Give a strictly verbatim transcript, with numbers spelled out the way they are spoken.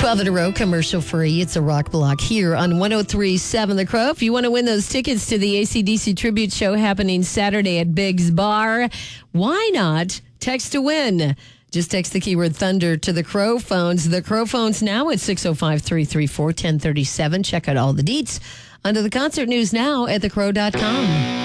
twelve in a row, commercial free. It's a rock block here on one oh three point seven The Crow. If you want to win those tickets to the A C D C tribute show happening Saturday at Big's Bar, why not text to win? Just text the keyword Thunder to the Crow phones. The Crow phones now at six oh five, three three four, one oh three seven. Check out all the deets under the concert news now at the crow dot com.